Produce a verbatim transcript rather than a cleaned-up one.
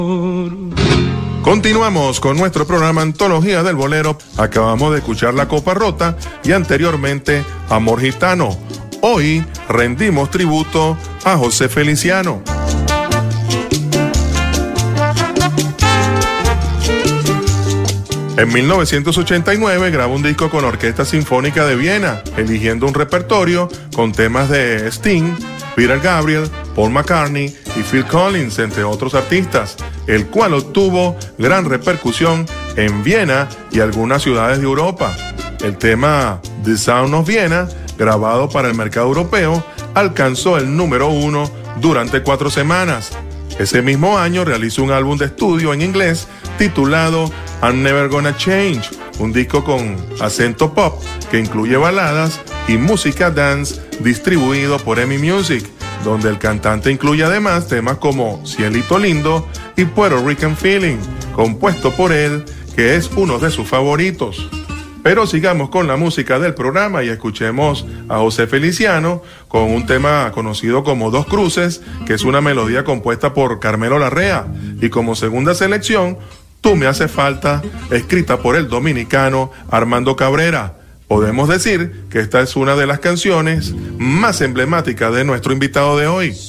Continuamos con nuestro programa Antología del Bolero. Acabamos de escuchar La Copa Rota y anteriormente Amor Gitano. Hoy rendimos tributo a José Feliciano. En mil novecientos ochenta y nueve graba un disco con la Orquesta Sinfónica de Viena, eligiendo un repertorio con temas de Sting, Peter Gabriel, Paul McCartney y Phil Collins, entre otros artistas, el cual obtuvo gran repercusión en Viena y algunas ciudades de Europa. El tema The Sound of Vienna, grabado para el mercado europeo, alcanzó el número uno durante cuatro semanas. Ese mismo año realizó un álbum de estudio en inglés titulado I'm Never Gonna Change, un disco con acento pop que incluye baladas y música dance distribuido por EMI Music, donde el cantante incluye además temas como Cielito Lindo y Puerto Rican Feeling, compuesto por él, que es uno de sus favoritos. Pero sigamos con la música del programa y escuchemos a José Feliciano con un tema conocido como Dos Cruces, que es una melodía compuesta por Carmelo Larrea, y como segunda selección, Tú me hace falta, escrita por el dominicano Armando Cabrera. Podemos decir que esta es una de las canciones más emblemáticas de nuestro invitado de hoy.